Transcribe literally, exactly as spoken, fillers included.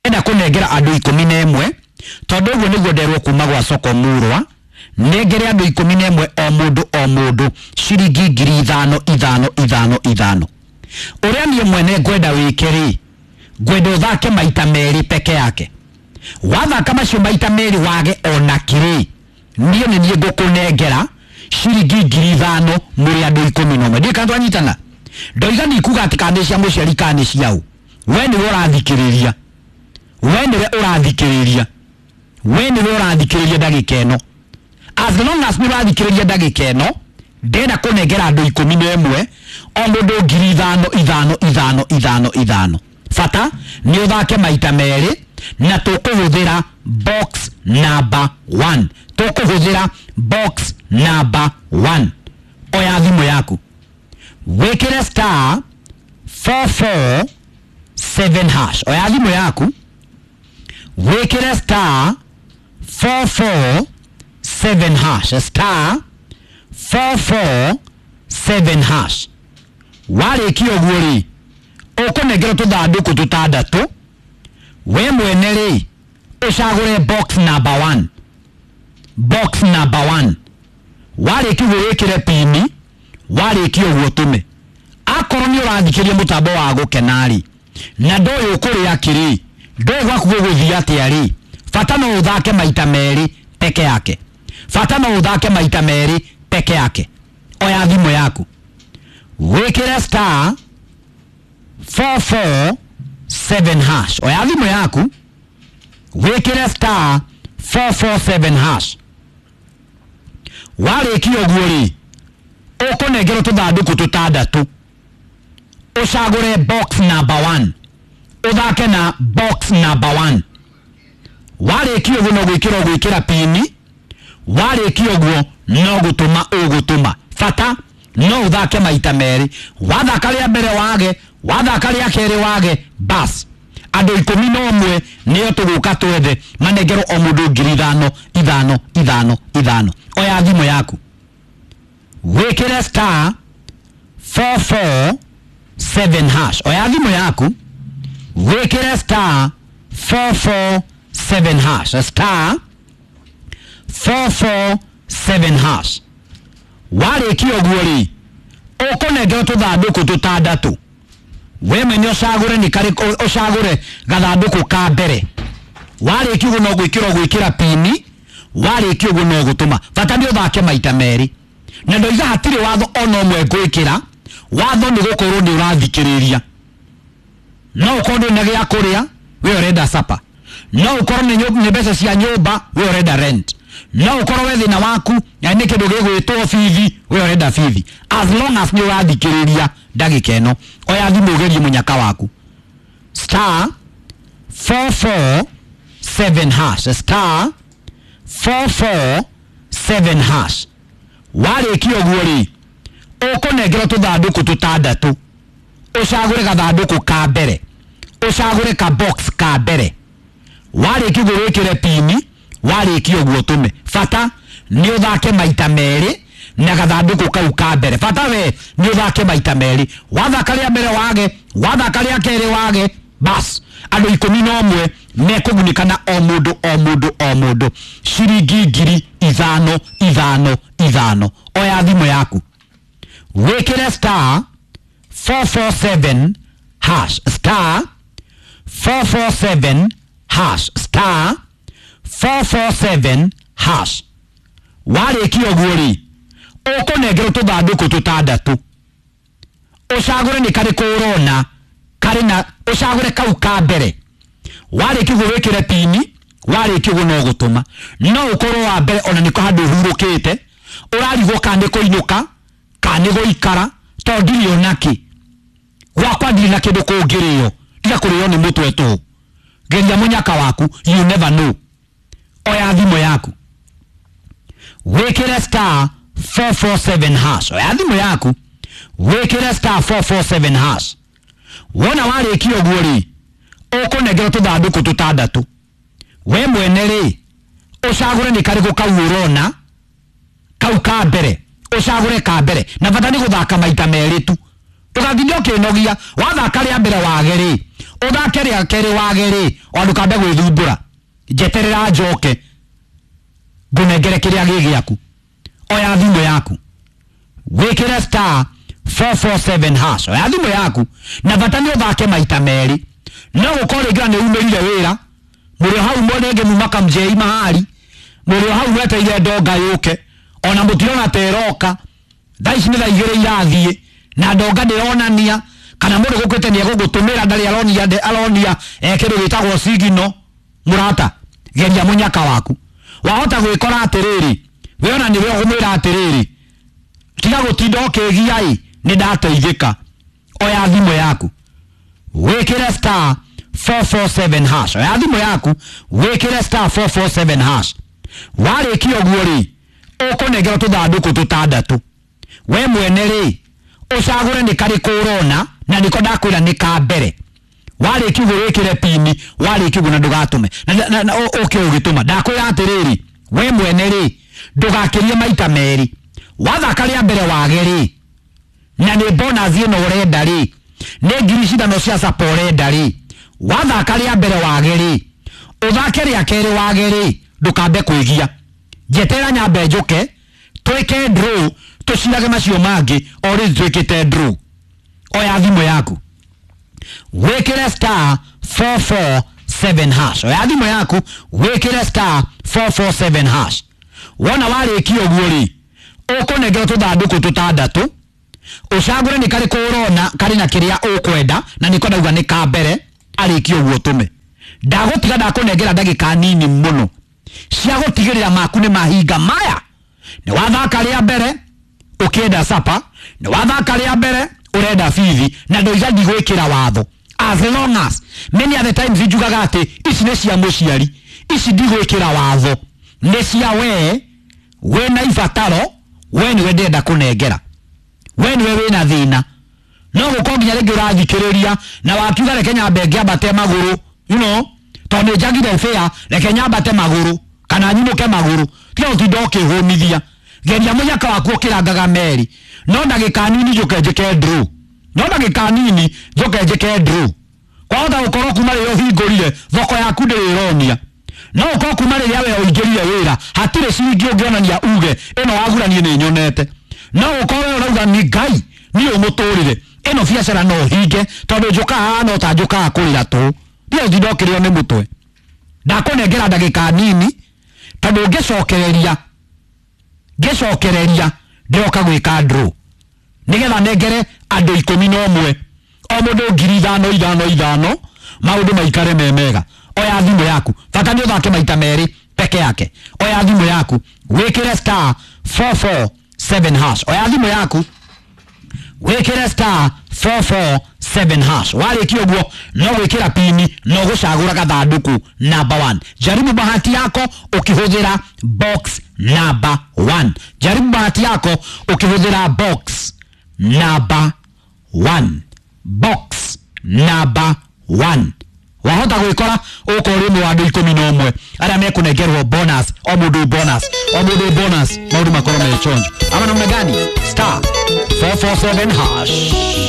ndenda kunengera andu ikumi na ĩmwe tondu guo niguo nderwo kuma gwa soko murwa nengere andu ikumi na ĩmwe o mundu o mundu ciringi ngiri ithano ithano ithano ithano. Uria nie mwene ngwenda wikeri ngwenda uthake maita meri peke yake. Wathaka macio maita meri wage ona kiri niĩ nĩ niĩ ngũkũnengera ciringi ngiri ithano muri andu ikumi na ũmwe. Ndika twanyitana ndoiga ni kuga ati kana cia muciari kana ciau we ni ũrathikĩrĩria we ni ũrathikĩrĩria we ni ũrathikĩrĩria ndagĩka ĩno. As long as ni ũrathikĩrĩria ndagĩka ĩno ndenda kũnengera andu ikumi na ĩmwe o mundu ngiri ithano ithano ithano ithano ithano. Fata ni uthake maita meri na tukuhuthira box number one. Tukuhuthira box number one. Oya thimu yaku wekere star four four seven hash. Oya thimu yaku wekere star four four seven hash, star four four seven hash. Wale kio guri ukunengera tuthanduku tutandatu we mwene ri ucagure box number one. Box number one wale kio wekere pini wale kio gutume akoro ni urathikiria mutambo wa gukenari na ndoyo ukuri akiri ndoyo gwaku guthia atiari fata no uthake maita meri peke yake. Fata no uthake maita meri peke yake. Oya thimu yaku wekere star four four seven hash. Oya thimu yaku wekere star four four seven hash. Wale kio guri ukunengera tuthanduku tutandatu ucagure box number one uthake na box number one. Wale kio guno gwikira gwikira pini wale kio guo no gutuma ugutuma. Fata no uthake maita meri wathaka ria mbere wage wathaka ria keri wage bas andu ikumi na ũmwe nio tuguka twethe manengero o mundu ngiri ithano ithano ithano ithano. Oya thimu yaku wekere star four four seven hash. Oya thimu yaku wekere star four four seven hash, star four four seven hash. Wale kio guori ukunengera tuthanduku tutandatu we mwenye ucagure ni kari ucagure gathanduku ka mbere. Wale kio no gwikira gwikira pini wale kio no gutuma. Fata ni uthake maita meri na ndoiga hatire watho ono mwe gwikira watho ni gukorwo ni urathikiriria. No ukorwo ni gya kuria we urenda sapa. No ukorwo ni mbeca cia nyumba we urenda rent. No ukorwo we thina waku ya ni kindu gigwitwo fithi we urenda fithi. As long as ni urathikiriria ndagika eno. Oya thimu ugerie munyaka waku star four four seven hash, star four four seven hash. Wale kio guori ukunengera tuthanduku tutandatu ucagure gathanduku ka mbere ucagure ka box ka mbere. Wale kio gwikire pini wale kio gutume. Fata ni uthake maita meri na gathanduku kau ka mbere. Fata we ni uthake maita meri wathaka ria mbere wage wathaka ria keri wage bas andu ikumi na ũmwe mekugunikana o mundu o mundu o mundu ciringi ngiri ithano ithano ithano. Oya thimu yaku wekere star four four seven hash, star four four seven hash, star four four seven hash. Wale kio guori ukunengera tuthanduku tutandatu ucagure ni kari kurona kari na ucagure kau ka mbere. Wale kio wekire pini wale kio no gutuma. No ukorwo wa mbere ona niko handu hurukite urarigwo kana kuinuka kana guikara to ngirio naki gwakwa ndiri na kindu kungirio tiga kurio ni mutwe tu. Geria munyaka waku you never know. Oya thimu yaku wekere star four four seven hash. Oya thimu yaku wekere star four four seven hash. Wona wale kio guori ukunengera tuthanduku tutandatu we mwene ri ucagure ni kari gukawurona kau ka mbere ucagure ka mbere na bata ni guthaka maita meri tu tugathinio kinogia wathaka ria mbere wage ri uthake ria keri wageri ondu kambe gwithumbura jeterera njoke ngunengere kiria gigiaku oya thimu yaku wikire star four four seven hash oya thimu yaku na bata ni uthake maita meri no gukore gira ni umerire wira muri hau monenge mumaka mjei mahali muri hau weteire ndonga yuke ona mutirona teroka thaici ni thaigire irathie na ndonga ndirionania kana mundu gukwete ni egugutumira ndari aronia de aronia ekiru gitagwo sigino murata geria munyaka waku wahota gwikora atiriri wiona ni we gumwira atiriri tiga gutinda ukigiai ni ndateithika oya thimu yaku wikire star four four seven hash oya thimu yaku wikire star four four seven hash warikio guo ri ukunengera tuthanduku tutandatu we mwene ri ucagure ni kari kurona na niko ndakwira ni ka mbere warikio wikire pini warikio na ndugatume na okay ugituma ndakwira atiriri we mwene ri ndugakirie maita meri wathaka ria mbere wageri na ni bonus ino urenda ri ni ngiri cindano cia sapa urenda ri wathaka ria mbere wageri uthake ria keri wageri ndukambe kwigia jetera nyambe njuke twike draw tucirage macio mangi ori twikite draw oya thimu yaku wikire star four four seven hash oya thimu yaku wikire star four four seven hash wona warikio guo ri ukunengera tuthanduku tutandatu ucagure ni kari kurona kari na kiria ukwenda na niko ndauga ni ka mbere arikio guo tume ndagutiga ndakunengera ndagika nini muno cia gutigirira maku ni mahinga maya ni wathaka ria mbere ukienda sapa ni wathaka ria mbere urenda fithi na ndoiga ndigwikira watho as long as many other times njugaga ati ici ni cia muciari ici ndigwikira watho ni cia we we na ifataro we ni we ndenda kunengera we ni we wina thina no gukonginya ringi urathikiriria na wakiuga reke nyambe ngiambate maguru you know tondu njagire fair reke nyambate maguru kana nyimuke maguru tia utindo ukihumithia geria munyaka waku ukirangaga meri no ndagika nini njuke njike draw no ndagika nini njuke njike draw kwahota gukorwo kuma riria uhingurire thoko yaku ndirironia no ukorwo kuma riria we uingirire wira hatire ciringi ungionania uge ino waguranie ni nyonete no ukorwo urauga ni ngai ni umuturire ino biacara no hinge tondu njuka haha no ta njuka kurira tu ndio ndidokirio ni mutwe ndakunengera ndagika nini tondu ngicokereria ngicokereria ndoka gwika draw nigetha nengere andu ikumi na umwe o mundu ngiri ithano ithano ithano maundu maikare memega oya thimu yaku bata ni uthake maita meri peke yake oya thimu yaku wikire star four four seven hash oya thimu yaku wikire star four four seven hash warikio guo no gwikira pini no gucagura gathanduku number one jaribu bahati yako ukihuthira box number one jaribu bahati yako ukihuthira box number one box number one wahota gwikora ukori mu andu ikumi na umwe ara mekunengerwo bonus o mundu bonus o mundu bonus maundu makoro me chonjo ama namna gani star four four seven hash